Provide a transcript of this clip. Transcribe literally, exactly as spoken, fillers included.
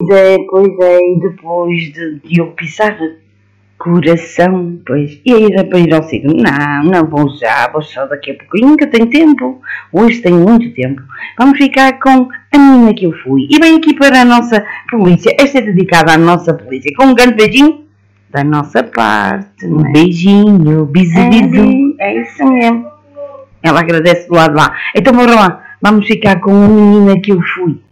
é, pois é, e depois de Diogo Pissarra, coração, pois, e aí era para ir ao signo? Não, não vou já, vou só daqui a pouquinho, que tenho tempo, hoje tenho muito tempo. Vamos ficar com a menina que eu fui. E vem aqui para a nossa polícia, esta é dedicada à nossa polícia, com um grande beijinho da nossa parte, não é? Um beijinho, bisu, É, bisu. é isso mesmo. Ela agradece do lado lá. Então bora lá, vamos ficar com a menina que eu fui.